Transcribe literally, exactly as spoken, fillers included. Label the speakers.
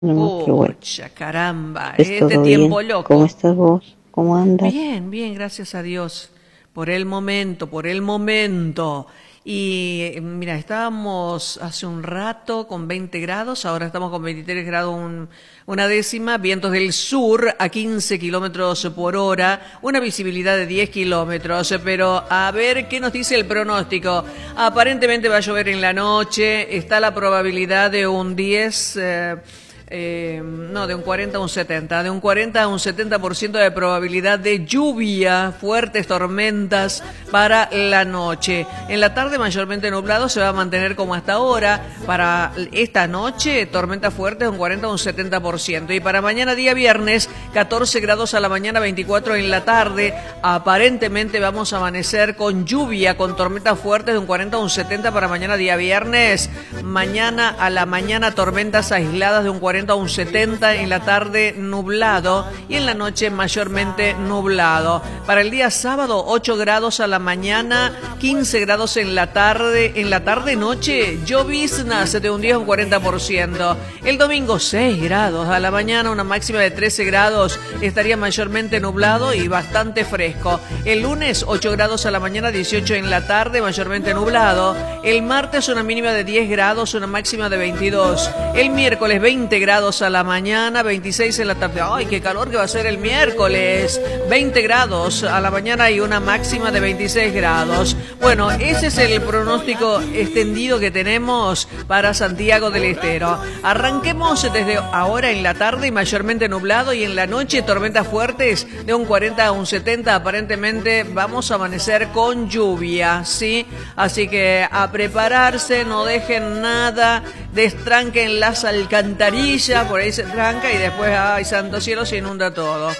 Speaker 1: No, qué bueno.
Speaker 2: Pucha, caramba,
Speaker 1: ¿Es
Speaker 2: este
Speaker 1: todo
Speaker 2: tiempo
Speaker 1: bien?
Speaker 2: loco.
Speaker 1: ¿Cómo estás vos? ¿Cómo andas?
Speaker 2: Bien, bien, gracias a Dios. Por el momento, por el momento. Y eh, mira, estábamos hace un rato con veinte grados, ahora estamos con veintitrés grados un- una décima, vientos del sur a quince kilómetros por hora, una visibilidad de diez kilómetros, pero a ver qué nos dice el pronóstico. Aparentemente va a llover en la noche, está la probabilidad de un diez... eh, eh, no, de un cuarenta a un setenta, de un cuarenta a un setenta por ciento de probabilidad de lluvia, fuertes tormentas para la noche. En la tarde mayormente nublado, se va a mantener como hasta ahora. Para esta noche, tormentas fuertes de un cuarenta a un setenta por ciento. Y para mañana día viernes, catorce grados a la mañana, veinticuatro en la tarde. Aparentemente vamos a amanecer con lluvia, con tormentas fuertes de un cuarenta a un setenta para mañana día viernes. Mañana a la mañana tormentas aisladas de un cuarenta a un setenta, en la tarde nublado y en la noche mayormente nublado. Para el día sábado, ocho grados a la mañana, quince grados en la tarde. En la tarde noche, lloviznas de un diez a un cuarenta por ciento. El domingo, seis grados a la mañana, una máxima de trece grados. Estaría mayormente nublado y bastante fresco. El lunes, ocho grados a la mañana, dieciocho en la tarde, mayormente nublado. El martes, una mínima de diez grados, una máxima de veintidós. El miércoles, veinte grados a la mañana, veintiséis en la tarde. ¡Ay, qué calor que va a ser el miércoles! veinte grados a la mañana y una máxima de veintiséis grados. Bueno, ese es el pronóstico extendido que tenemos para Santiago del Estero. Arranquemos desde ahora en la tarde y mayormente nublado, y en la noche tormentas fuertes de un cuarenta a un setenta. Aparentemente vamos a amanecer con lluvia, ¿sí? Así que a prepararse, no dejen nada, destranquen las alcantarillas, por ahí se tranca y después, ay, santo cielo, se inunda todo.